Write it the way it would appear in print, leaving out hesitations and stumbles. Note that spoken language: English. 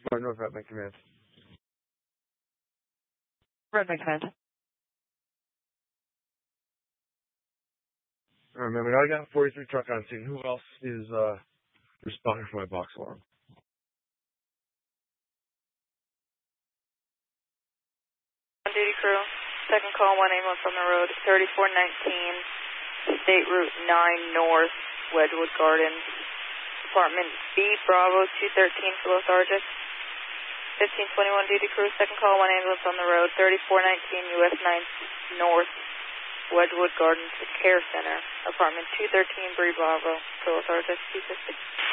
North Redman Command. Redman Command. Remember, I got a 43 truck on scene. Who else is responding for my box alarm? Duty crew, second call, 1 ambulance on the road, 3419, State Route 9 North, Wedgewood Gardens, Department B, Bravo 213 for lethargic. 1521 duty crew, second call, 1 ambulance on the road, 3419 US 9 North, Wedgewood Gardens Care Center, Apartment 213 Bravo for lethargic, 250.